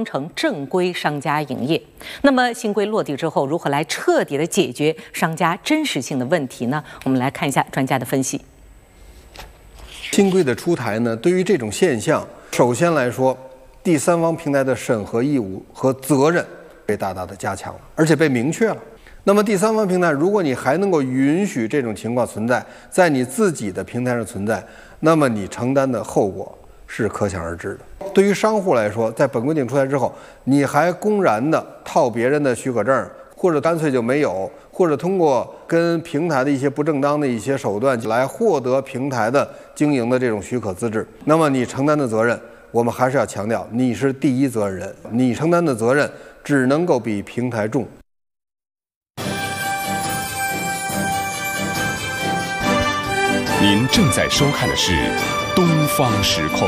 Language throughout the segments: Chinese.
装成正规商家营业。那么新规落地之后，如何来彻底的解决商家真实性的问题呢？我们来看一下专家的分析。 新规的出台呢，对于这种现象，首先来说，第三方平台的审核义务和责任被大大的加强了，而且被明确了。那么第三方平台，如果你还能够允许这种情况存在，在你自己的平台上存在，那么你承担的后果是可想而知的。对于商户来说，在本规定出台之后，你还公然的套别人的许可证，或者干脆就没有，或者通过跟平台的一些不正当的一些手段来获得平台的经营的这种许可资质，那么你承担的责任，我们还是要强调，你是第一责任人，你承担的责任只能够比平台重。 您正在收看的是《东方时空》。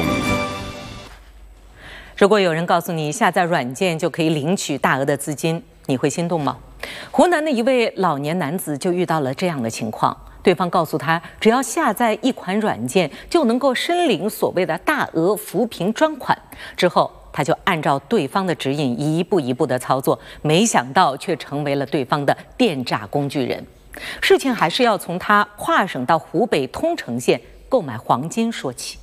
如果有人告诉你下载软件就可以领取大额的资金，你会心动吗？湖南的一位老年男子就遇到了这样的情况，对方告诉他，只要下载一款软件就能够申领所谓的大额扶贫专款。之后他就按照对方的指引一步一步的操作，没想到却成为了对方的电诈工具人。事情还是要从他跨省到湖北通城县购买黄金说起。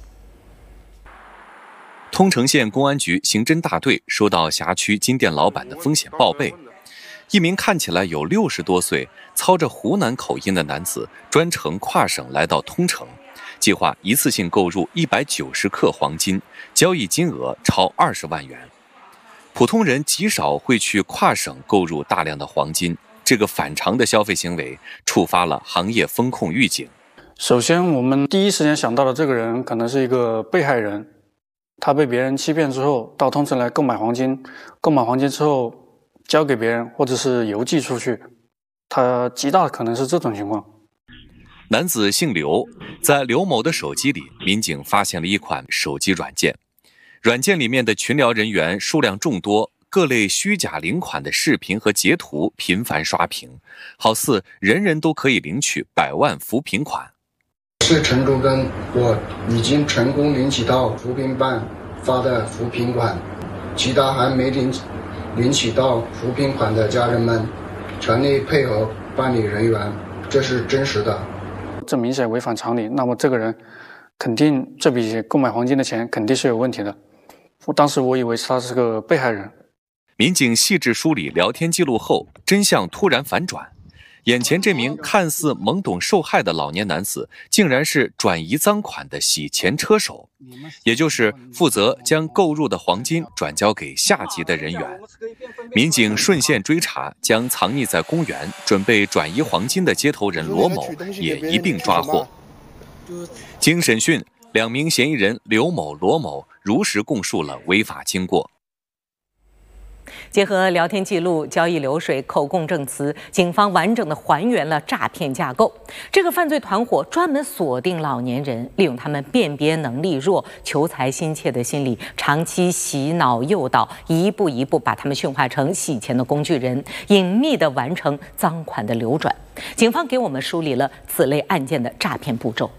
通城县公安局刑侦大队收到辖区金店老板的风险报备，一名看起来有60多岁、操着湖南口音的男子专程跨省来到通城，计划一次性购入190克黄金，交易金额超20万元。普通人极少会去跨省购入大量的黄金，这个反常的消费行为触发了行业风控预警。 首先，我们第一时间想到的这个人可能是一个被害人，他被别人欺骗之后到通城来购买黄金，购买黄金之后交给别人或者是邮寄出去，他极大可能是这种情况。 男子姓刘，在刘某的手机里，民警发现了一款手机软件，软件里面的群聊人员数量众多，各类虚假领款的视频和截图频繁刷屏，好似人人都可以领取100万扶贫款。 是陈忠根，我已经成功领取到扶贫办发的扶贫款，其他还没领取到扶贫款的家人们，全力配合办理人员，这是真实的。 这明显违反常理，那么这个人肯定这笔购买黄金的钱肯定是有问题的。当时我以为他是个被害人。 民警细致梳理聊天记录后，真相突然反转，眼前这名看似懵懂受害的老年男子，竟然是转移赃款的洗钱车手，也就是负责将购入的黄金转交给下级的人员。民警顺线追查，将藏匿在公园准备转移黄金的接头人罗某也一并抓获。经审讯，2名嫌疑人刘某、罗某如实供述了违法经过。 结合聊天记录、交易流水、口供证词，警方完整地还原了诈骗架构。这个犯罪团伙专门锁定老年人，利用他们辨别能力弱、求财心切的心理，长期洗脑诱导，一步一步把他们驯化成洗钱的工具人，隐秘地完成赃款的流转。警方给我们梳理了此类案件的诈骗步骤。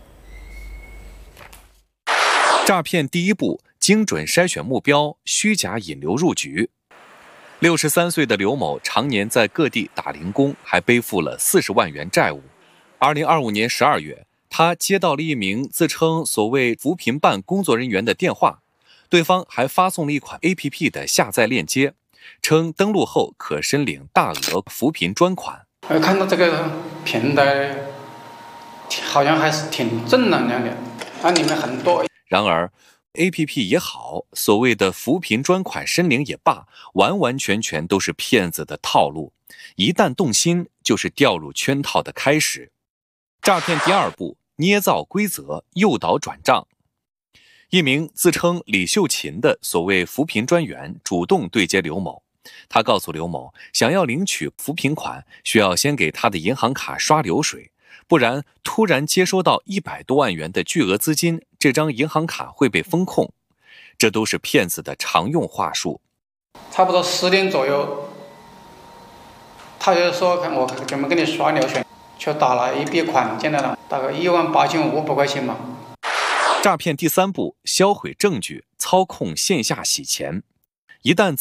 诈骗第一步，精准筛选目标，虚假引流入局。63岁的刘某常年在各地打零工，还背负了40万元债务。2025年12月，他接到了一名自称所谓扶贫办工作人员的电话，对方还发送了一款 APP 的下载链接，称登录后可申领大额扶贫专款。 看到这个平台好像还是挺正能量的，它里面很多。 然而APP 也好，所谓的扶贫专款申领也罢，完完全全都是骗子的套路。一旦动心，就是掉入圈套的开始。诈骗第二步，捏造规则，诱导转账。一名自称李秀琴的所谓扶贫专员主动对接刘某，他告诉刘某，想要领取扶贫款，需要先给他的银行卡刷流水，不然突然接收到100多万元的巨额资金，这张银行卡会被封控。这都是骗子的常用话术。 差不多10点左右，他就说我准备给你刷流水，就打了一笔款进来了，大概18500块钱吧。 诈骗第三步，销毁证据，操控线下洗钱。一旦